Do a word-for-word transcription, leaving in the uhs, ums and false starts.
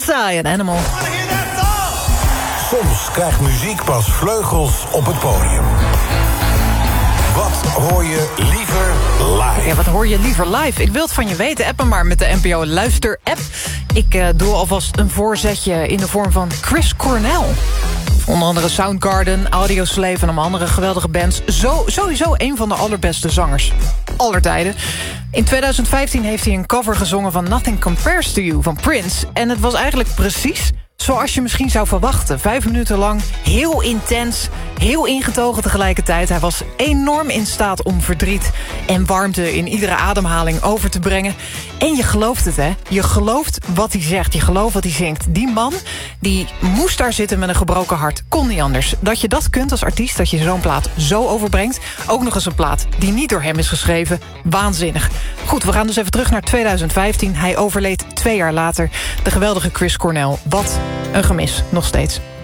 Psy en Animal. Soms krijgt muziek pas vleugels op het podium. Wat hoor je liever live? Ja, wat hoor je liever live? Ik wil het van je weten. App hem maar met de N P O Luister-app. Ik uh, doe alvast een voorzetje in de vorm van Chris Cornell. Onder andere Soundgarden, Audioslave en allemaal andere geweldige bands. Zo, sowieso een van de allerbeste zangers aller tijden. In twintig vijftien heeft hij een cover gezongen van Nothing Compares to You van Prince. En het was eigenlijk precies zoals je misschien zou verwachten. Vijf minuten lang, heel intens, heel ingetogen tegelijkertijd. Hij was enorm in staat om verdriet en warmte in iedere ademhaling over te brengen. En je gelooft het, hè? Je gelooft wat hij zegt, je gelooft wat hij zingt. Die man, die moest daar zitten met een gebroken hart. Kon niet anders. Dat je dat kunt als artiest, dat je zo'n plaat zo overbrengt. Ook nog eens een plaat die niet door hem is geschreven. Waanzinnig. Goed, we gaan dus even terug naar twintig vijftien. Hij overleed twee jaar later. De geweldige Chris Cornell. Wat een gemis, nog steeds.